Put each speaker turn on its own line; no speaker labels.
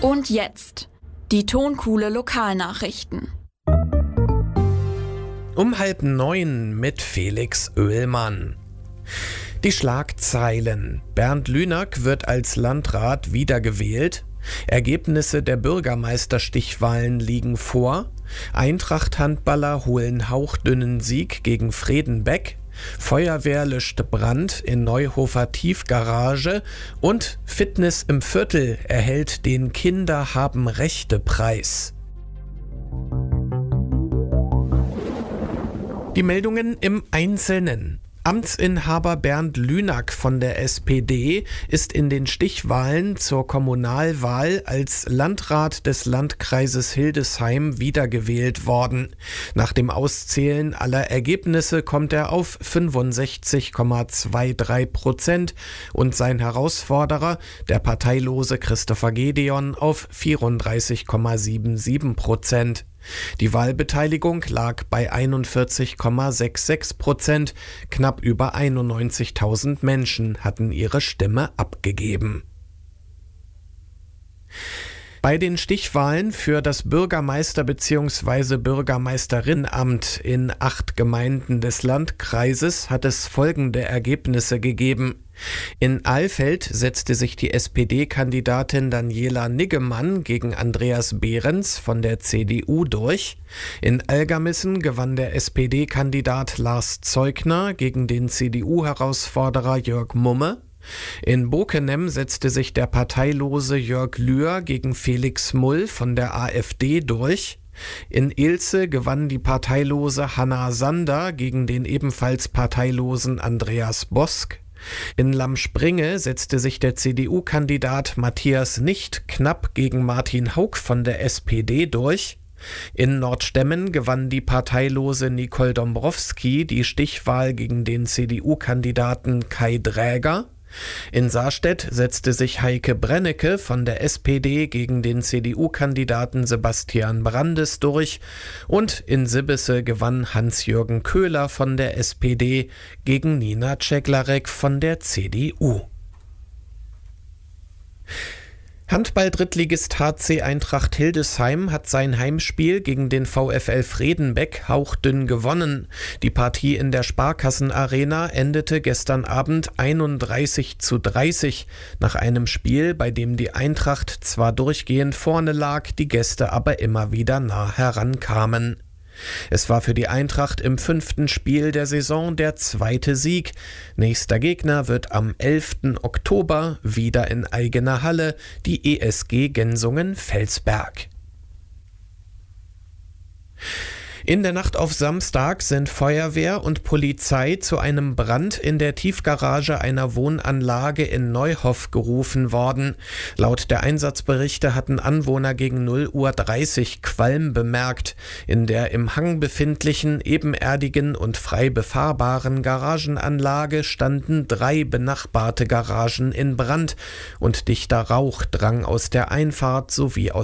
Und jetzt die Tonkuhle Lokalnachrichten.
Um 8:30 mit Felix Oehlmann. Die Schlagzeilen. Bernd Lünack wird als Landrat wiedergewählt. Ergebnisse der Bürgermeisterstichwahlen liegen vor. Eintracht-Handballer holen hauchdünnen Sieg gegen Fredenbeck. Feuerwehr löscht Brand in Neuhofer Tiefgarage und Fitness im Viertel erhält den Kinder-haben-Rechte-Preis. Die Meldungen im Einzelnen. Amtsinhaber Bernd Lünack von der SPD ist in den Stichwahlen zur Kommunalwahl als Landrat des Landkreises Hildesheim wiedergewählt worden. Nach dem Auszählen aller Ergebnisse kommt er auf 65,23% und sein Herausforderer, der parteilose Christopher Gedeon, auf 34,77%. Die Wahlbeteiligung lag bei 41,66%. Knapp über 91.000 Menschen hatten ihre Stimme abgegeben. Bei den Stichwahlen für das Bürgermeister- bzw. Bürgermeisterinnenamt in 8 Gemeinden des Landkreises hat es folgende Ergebnisse gegeben. In Alfeld setzte sich die SPD-Kandidatin Daniela Niggemann gegen Andreas Behrens von der CDU durch. In Algermissen gewann der SPD-Kandidat Lars Zeugner gegen den CDU-Herausforderer Jörg Mumme. In Bokenem setzte sich der parteilose Jörg Lühr gegen Felix Mull von der AfD durch. In Ilze gewann die parteilose Hanna Sander gegen den ebenfalls parteilosen Andreas Bosk. In Lammspringe setzte sich der CDU-Kandidat Matthias Nicht knapp gegen Martin Hauck von der SPD durch. In Nordstemmen gewann die parteilose Nicole Dombrowski die Stichwahl gegen den CDU-Kandidaten Kai Dräger. In Sarstedt setzte sich Heike Brennecke von der SPD gegen den CDU-Kandidaten Sebastian Brandes durch und in Sibbese gewann Hans-Jürgen Köhler von der SPD gegen Nina Ceglarek von der CDU. Handball-Drittligist HC Eintracht Hildesheim hat sein Heimspiel gegen den VfL Fredenbeck hauchdünn gewonnen. Die Partie in der Sparkassenarena endete gestern Abend 31:30 nach einem Spiel, bei dem die Eintracht zwar durchgehend vorne lag, die Gäste aber immer wieder nah herankamen. Es war für die Eintracht im 5. Spiel der Saison der 2. Sieg. Nächster Gegner wird am 11. Oktober wieder in eigener Halle die ESG Gensungen-Felsberg. In der Nacht auf Samstag sind Feuerwehr und Polizei zu einem Brand in der Tiefgarage einer Wohnanlage in Neuhof gerufen worden. Laut der Einsatzberichte hatten Anwohner gegen 0:30 Uhr Qualm bemerkt. In der im Hang befindlichen, ebenerdigen und frei befahrbaren Garagenanlage standen 3 benachbarte Garagen in Brand und dichter Rauch drang aus der Einfahrt sowie aus